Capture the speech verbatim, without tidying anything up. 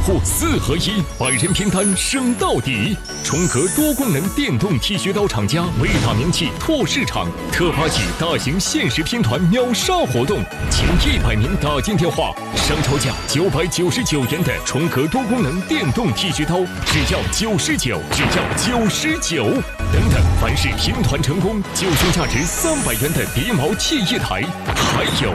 护四合一，百人拼单升到底。重格多功能电动剃须刀厂家为打名气拓市场，特发起大型限时拼团秒杀活动，前一百名打进电话，上超价九百九十九元的重格多功能电动剃须刀，只要九十九，只要九十九。等等，凡是拼团成功，就送价值三百元的鼻毛剃一台，还有